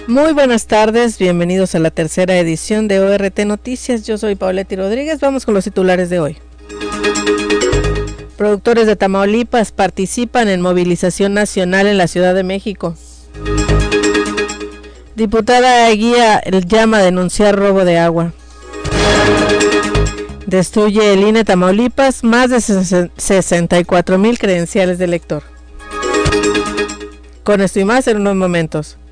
Muy buenas tardes, bienvenidos a la tercera edición de ORT Noticias. Yo soy Paoletti Rodríguez, vamos con los titulares de hoy. Productores de Tamaulipas participan en movilización nacional en la Ciudad de México. Diputada Eguía llama a denunciar robo de agua. Destruye el INE Tamaulipas más de 64,000 credenciales de elector. Con esto y más en unos momentos.